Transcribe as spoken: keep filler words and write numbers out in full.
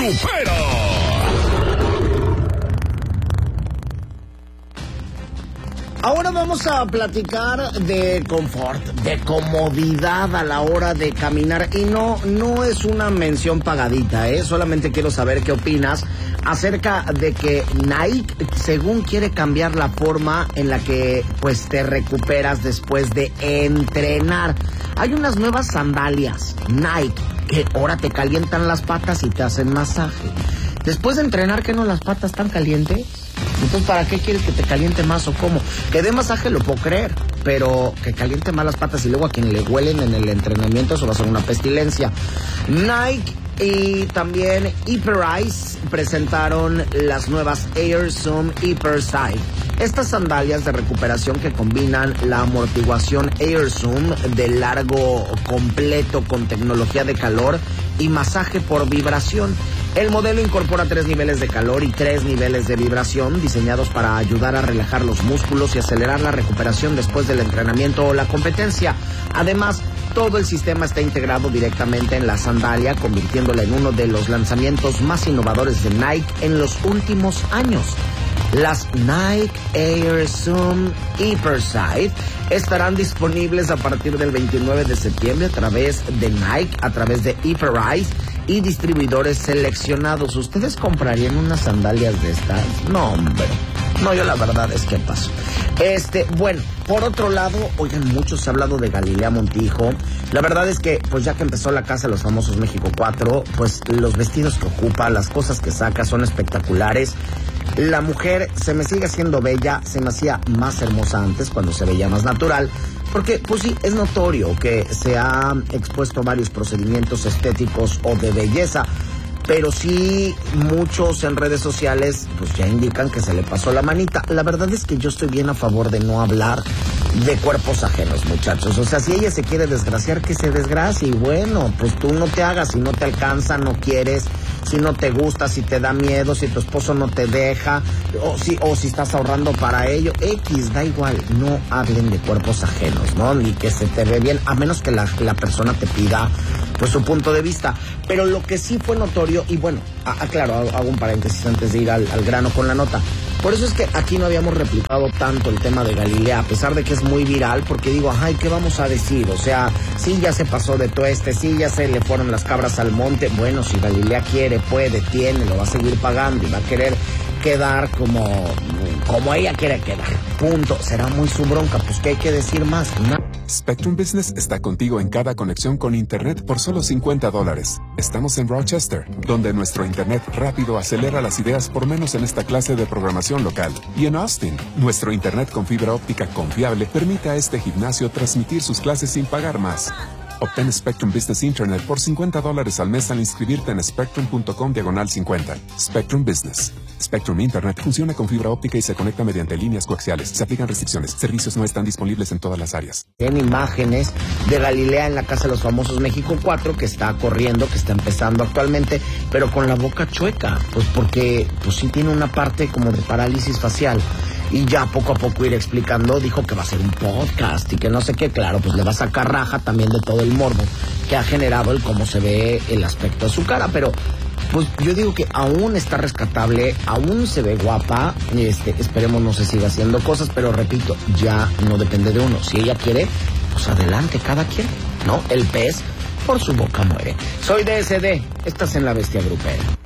Grupera. Ahora vamos a platicar de confort, de comodidad a la hora de caminar. Y no, no es una mención pagadita, ¿eh? Solamente quiero saber qué opinas acerca de que Nike, según quiere cambiar la forma en la que pues te recuperas después de entrenar. Hay unas nuevas sandalias Nike que ahora te calientan las patas y te hacen masaje. Después de entrenar, ¿qué no las patas están calientes? Entonces, ¿para qué quieres que te caliente más o cómo? Que dé masaje lo puedo creer, pero que caliente más las patas y luego a quien le huelen en el entrenamiento, eso va a ser una pestilencia. Nike y también Hyperice presentaron las nuevas Air Zoom Hyperside. Estas sandalias de recuperación que combinan la amortiguación Air Zoom de largo completo con tecnología de calor y masaje por vibración. El modelo incorpora tres niveles de calor y tres niveles de vibración diseñados para ayudar a relajar los músculos y acelerar la recuperación después del entrenamiento o la competencia. Además, todo el sistema está integrado directamente en la sandalia, convirtiéndola en uno de los lanzamientos más innovadores de Nike en los últimos años. Las Nike Air Zoom Hyperside estarán disponibles a partir del veintinueve de septiembre a través de Nike, a través de Hyperice y distribuidores seleccionados. ¿Ustedes comprarían unas sandalias de estas? No, hombre. No, yo la verdad es que paso. Este, bueno, por otro lado, oigan, muchos se ha hablado de Galilea Montijo. La verdad es que, pues ya que empezó la Casa de los Famosos México cuatro, pues los vestidos que ocupa, las cosas que saca son espectaculares. La mujer se me sigue haciendo bella, se me hacía más hermosa antes cuando se veía más natural, porque pues sí, es notorio que se ha expuesto a varios procedimientos estéticos o de belleza, pero sí muchos en redes sociales pues ya indican que se le pasó la manita. La verdad es que yo estoy bien a favor de no hablar de cuerpos ajenos, muchachos. O sea, si ella se quiere desgraciar, que se desgracie. Y bueno, pues tú no te hagas, si no te alcanza, no quieres, si no te gusta, si te da miedo, si tu esposo no te deja, o si, o si estás ahorrando para ello, X, da igual. No hablen de cuerpos ajenos, ¿no? Ni que se te ve bien, a menos que la, la persona te pida pues su punto de vista. Pero lo que sí fue notorio, y bueno, aclaro, hago un paréntesis antes de ir al, al grano con la nota. Por eso es que aquí no habíamos replicado tanto el tema de Galilea, a pesar de que es muy viral, porque digo, ay, ¿qué vamos a decir? O sea, sí, ya se pasó de tueste, sí, ya se le fueron las cabras al monte. Bueno, si Galilea quiere, puede, tiene, lo va a seguir pagando y va a querer quedar como, como ella quiere quedar. Punto. Será muy su bronca, pues ¿qué hay que decir más? No. Spectrum Business está contigo en cada conexión con Internet por solo cincuenta dólares. Estamos en Rochester, donde nuestro Internet rápido acelera las ideas por menos en esta clase de programación local. Y en Austin, nuestro Internet con fibra óptica confiable permite a este gimnasio transmitir sus clases sin pagar más. Obtén Spectrum Business Internet por cincuenta dólares al mes al inscribirte en spectrum.com diagonal cincuenta. Spectrum Business. Spectrum Internet funciona con fibra óptica y se conecta mediante líneas coaxiales. Se aplican restricciones. Servicios no están disponibles en todas las áreas. En imágenes de Galilea en la Casa de los Famosos México cuatro, que está corriendo, que está empezando actualmente, pero con la boca chueca, pues porque pues sí tiene una parte como de parálisis facial. Y ya poco a poco ir explicando, dijo que va a ser un podcast y que no sé qué. Claro, pues le va a sacar raja también de todo el morbo que ha generado el cómo se ve el aspecto de su cara, pero pues yo digo que aún está rescatable, aún se ve guapa, este, esperemos no se siga haciendo cosas, pero repito, ya no depende de uno. Si ella quiere, pues adelante, cada quien, ¿no? El pez por su boca muere. Soy D S D, estás en La Bestia Grupera.